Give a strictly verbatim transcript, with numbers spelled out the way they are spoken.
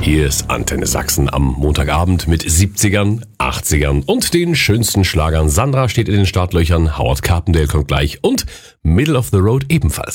Hier ist Antenne Sachsen am Montagabend mit siebzigern, achtzigern und den schönsten Schlagern. Sandra steht in den Startlöchern, Howard Carpendale kommt gleich und Middle of the Road ebenfalls.